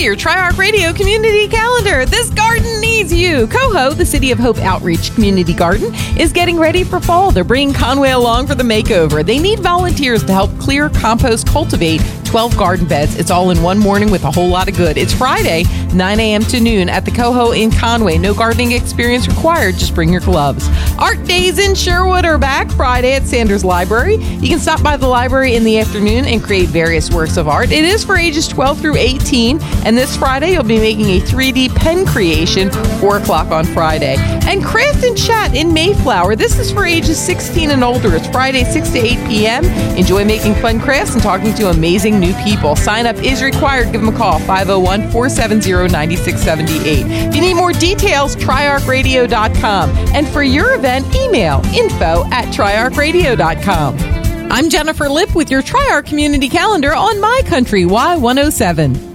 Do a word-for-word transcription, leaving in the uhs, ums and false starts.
your Tri-Arc Radio Community Calendar. This garden needs you. Coho, the City of Hope Outreach Community Garden, is getting ready for fall. They're bringing Conway along for the makeover. They need volunteers to help clear, compost, cultivate twelve garden beds. It's all in one morning with a whole lot of good. It's Friday, nine a.m. to noon at the Coho in Conway. No gardening experience required. Just bring your gloves. Art Days in Sherwood are back Friday at Sanders Library. You can stop by the library in the afternoon and create various works of art. It is for ages twelve through eighteen, and this Friday you'll be making a three D pen creation, four o'clock on Friday. And Craft and Chat in Mayflower. This is for ages sixteen and older. It's Friday, six to eight p.m. Enjoy making fun crafts and talking to amazing new people. Sign up is required. Give them a call, five oh one, four seven zero, nine six seven eight. If you need more details, tri arc radio dot com. And for your event, email info at tri arc radio dot com. I'm Jennifer Lipp with your Tri-Arc Community Calendar on My Country Y one oh seven.